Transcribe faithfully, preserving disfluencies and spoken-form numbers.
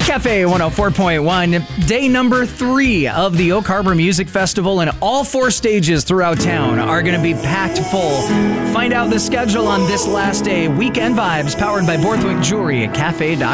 Cafe one oh four point one, day number three of the Oak Harbor Music Festival, and all four stages throughout town are going to be packed full. Find out the schedule on this last day. Weekend Vibes, powered by Borthwick Jewelry at cafe dot com.